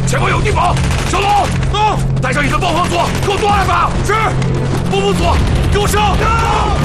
前方有地堡，小龙，带上一个暴风锁，给我抓来吧！是，步步锁，给我上！